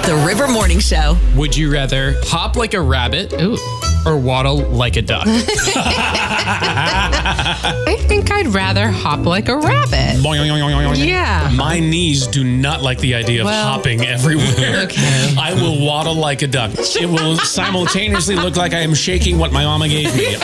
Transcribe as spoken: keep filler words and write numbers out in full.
The River Morning Show. Would you rather hop like a rabbit Ooh. or waddle like a duck? I think I'd rather hop like a rabbit. Yeah. My knees do not like the idea of Well, hopping everywhere. okay. I will waddle like a duck. It will simultaneously look like I am shaking what my mama gave me.